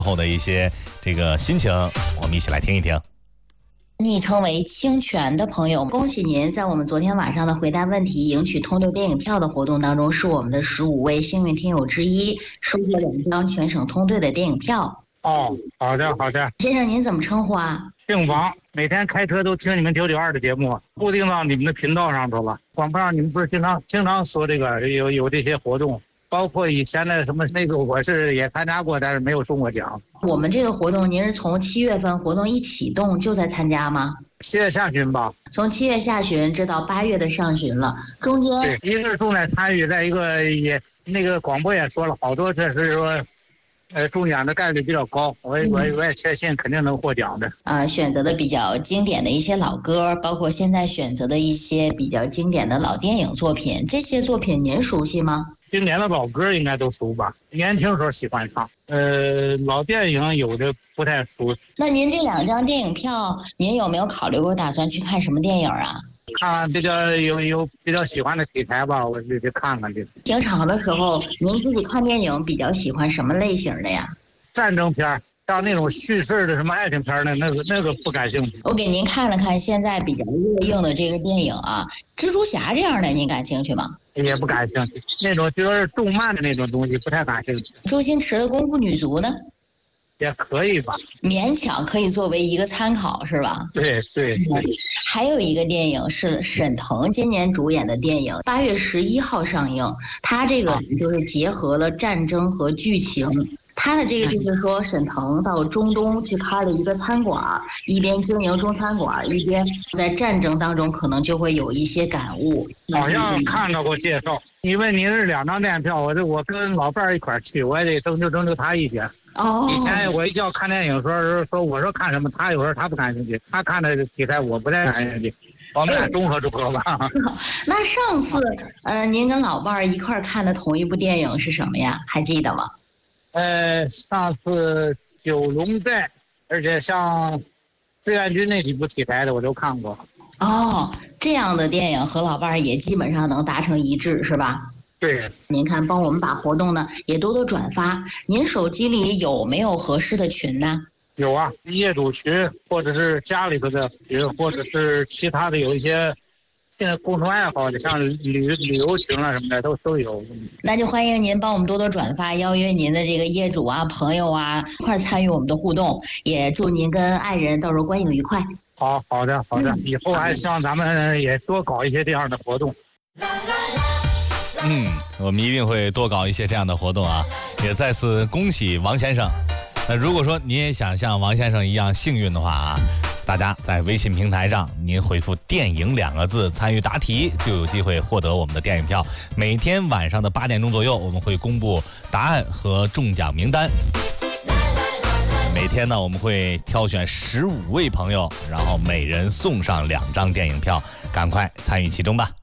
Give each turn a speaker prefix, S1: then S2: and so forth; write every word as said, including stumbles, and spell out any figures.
S1: 后的一些这个心情，我们一起来听一听。
S2: 昵称为清泉的朋友，恭喜您在我们昨天晚上的回答问题赢取通六电影票的活动当中，是我们的十五位幸运听友之一，收获两张全省通兑的电影票。
S3: 哦，好的好的。
S2: 先生，您怎么称呼啊？
S3: 姓王，每天开车都听你们九九二的节目，固定到你们的频道上头了。广播上你们不是经常经常说这个有有这些活动，包括以前的什么那个我是也参加过，但是没有中过奖。
S2: 我们这个活动，您是从七月份活动一启动就在参加吗？
S3: 七月下旬吧。
S2: 从七月下旬直到八月的上旬了，中间
S3: 对，一个是重在参与，再一个也那个广播也说了好多，这是说。呃，中奖的概率比较高，我也我也我也确信肯定能获奖的。
S2: 呃，选择的比较经典的一些老歌，包括现在选择的一些比较经典的老电影作品，这些作品您熟悉吗？
S3: 经典的老歌应该都熟吧，年轻时候喜欢唱。呃，老电影有的不太熟。
S2: 那您这两张电影票，您有没有考虑过打算去看什么电影啊？
S3: 看比较有有比较喜欢的题材吧，我就去看看去。
S2: 平常的时候，您自己看电影比较喜欢什么类型的呀？
S3: 战争片，像那种叙事的什么爱情片呢，那个那个不感兴趣。
S2: 我给您看了看现在比较热映的这个电影啊，蜘蛛侠这样的，您感兴趣吗？
S3: 也不感兴趣，那种就是动漫的那种东西不太感兴趣。
S2: 周星驰的《功夫女足》呢？
S3: 也可以吧，
S2: 勉强可以作为一个参考，是吧？
S3: 对对对。
S2: 还有一个电影是沈腾今年主演的电影，八月十一号上映。他这个就是结合了战争和剧情。他的这个就是说，沈腾到中东去开了一个餐馆，一边经营中餐馆，一边在战争当中可能就会有一些感悟。
S3: 好像看到过介绍，因为您是两张电影票，我这我跟老伴儿一块儿去，我也得征求征求他意见。
S2: 哦，
S3: 以前我一叫看电影说说我说看什么，他有时候他不感兴趣，他看的题材我不太感兴趣，我们俩综合综合吧。
S2: 那上次呃，您跟老伴儿一块儿看的同一部电影是什么呀？还记得吗？
S3: 呃，上次九龙寨，而且像志愿军那几部题材的我都看过。
S2: 哦，这样的电影和老伴儿也基本上能达成一致，是吧？
S3: 对，
S2: 您看，帮我们把活动呢也多多转发。您手机里有没有合适的群呢？
S3: 有啊，业主群，或者是家里头的群，或者是其他的有一些现在共同爱好的，像旅旅游群啊什么的都都有。
S2: 那就欢迎您帮我们多多转发，邀约您的这个业主啊、朋友啊一块参与我们的互动。也祝您跟爱人到时候观影愉快。
S3: 好好的好的，以后还希望咱们也多搞一些这样的活动。
S1: 嗯，我们一定会多搞一些这样的活动啊！也再次恭喜王先生。那如果说您也想像王先生一样幸运的话啊，大家在微信平台上您回复电影两个字参与答题，就有机会获得我们的电影票。每天晚上的八点钟左右，我们会公布答案和中奖名单。每天呢，我们会挑选十五位朋友，然后每人送上两张电影票，赶快参与其中吧。